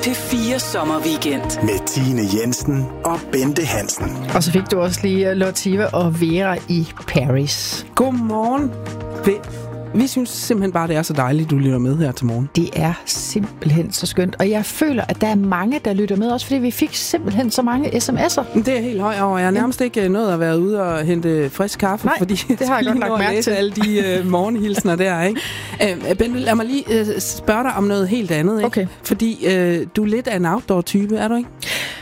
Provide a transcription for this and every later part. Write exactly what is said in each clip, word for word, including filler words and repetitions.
P fire Sommerweekend med Tine Jensen og Bente Hansen. Og så fik du også lige Lotiva og Vera i Paris. Godmorgen. Vi synes simpelthen bare, det er så dejligt, du lytter med her til morgen. Det er simpelthen så skønt. Og jeg føler, at der er mange, der lytter med, også fordi vi fik simpelthen så mange sms'er. Det er helt højt over. Jeg har nærmest ikke nået at være ude og hente frisk kaffe. Nej, fordi det har jeg godt lagt mærke til. Alle de uh, morgenhilsner der, ikke? Uh, Bente, lad mig lige uh, spørge dig om noget helt andet, ikke? Okay. Fordi uh, du er lidt af en outdoor-type, er du ikke?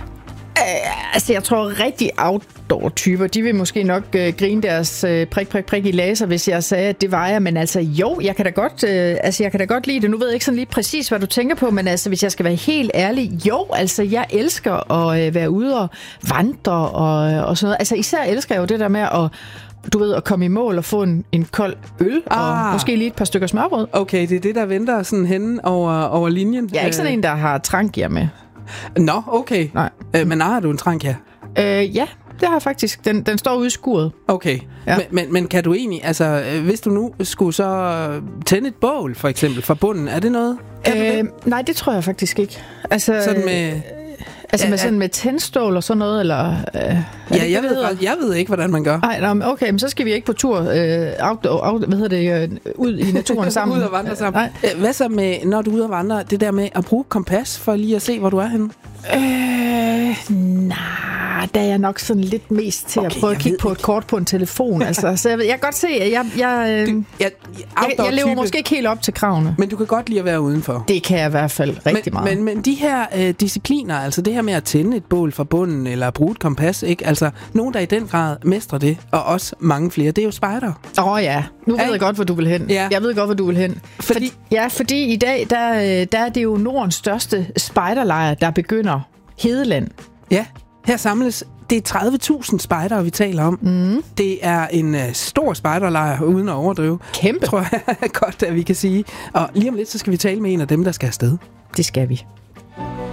Uh, altså, jeg tror rigtig outdoor-typer, de vil måske nok uh, grine deres uh, prik, prik, prik i laser, hvis jeg sagde, at det var jeg. Men altså, jo, jeg kan da godt, uh, altså, jeg kan da godt lide det. Nu ved jeg ikke sådan lige præcis, hvad du tænker på, men altså, hvis jeg skal være helt ærlig, jo, altså, jeg elsker at uh, være ude og vandre og, og sådan noget. Altså, især elsker jeg jo det der med at du ved, at komme i mål og få en, en kold øl, ah. og måske lige et par stykker smørbrød. Okay, det er det, der venter sådan henne over, over linjen. Jeg er ikke sådan en, der har trankgear med. Nå, okay. Nej. Øh, men har du en trankgear? Øh, ja, det har jeg faktisk. Den, den står ude i skuret. Okay. Ja. Men, men, men kan du egentlig, altså, hvis du nu skulle så tænde et bål, for eksempel, fra bunden, er det noget? Kan øh, du det? Nej, det tror jeg faktisk ikke. Altså, sådan med... Altså ja, med sådan med tændstål og sådan noget, eller... Øh, ja, det, jeg, ved, jeg ved ikke, hvordan man gør. Nej, okay, men så skal vi ikke på tur øh, outdoor, out, hvad hedder det, øh, ud i naturen sammen. Ud og vandre sammen. Nej. Hvad så med, når du er ude og vandre, det der med at bruge kompas for lige at se, hvor du er henne? Øh, nej, der er jeg nok sådan lidt mest til okay, at prøve at kigge på et kort på en telefon. Altså, så jeg, ved, jeg kan godt se, at jeg, jeg, øh, du, jeg, jeg, jeg lever måske ikke helt op til kravene. Men du kan godt lide at være udenfor. Det kan jeg i hvert fald rigtig men, meget. Men, men de her øh, discipliner, altså det her med at tænde et bål fra bunden, eller bruge et kompas, ikke? Altså nogen, der i den grad mestrer det, og også mange flere, det er jo spejder. Åh oh, ja, nu ved Ej. jeg godt, hvor du vil hen. Ja. Jeg ved godt, hvor du vil hen. Fordi, For, ja, fordi i dag, der, der er det jo Nordens største spejderlejr, der begynder Hedeland. Ja, her samles det er tredive tusind spejdere, vi taler om. Mm. Det er en uh, stor spejderlejr, uden at overdrive. Kæmpe. Tror jeg godt, at vi kan sige. Og lige om lidt, så skal vi tale med en af dem, der skal afsted. Det skal vi.